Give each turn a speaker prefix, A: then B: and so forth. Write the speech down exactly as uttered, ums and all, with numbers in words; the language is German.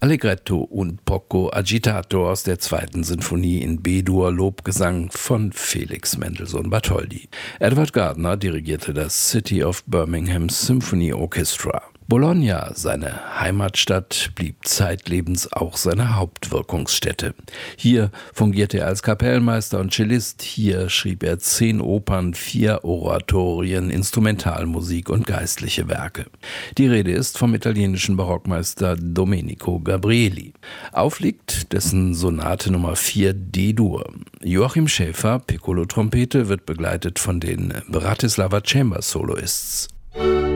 A: Allegretto und Poco agitato aus der zweiten Sinfonie in B-Dur, Lobgesang von Felix Mendelssohn Bartholdy. Edward Gardner dirigierte das City of Birmingham Symphony Orchestra. Bologna, seine Heimatstadt, blieb zeitlebens auch seine Hauptwirkungsstätte. Hier fungierte er als Kapellmeister und Cellist, hier schrieb er zehn Opern, vier Oratorien, Instrumentalmusik und geistliche Werke. Die Rede ist vom italienischen Barockmeister Domenico Gabrieli. Aufliegt dessen Sonate Nummer vier D-Dur. Joachim Schäfer, Piccolo-Trompete, wird begleitet von den Bratislava Chamber Soloists.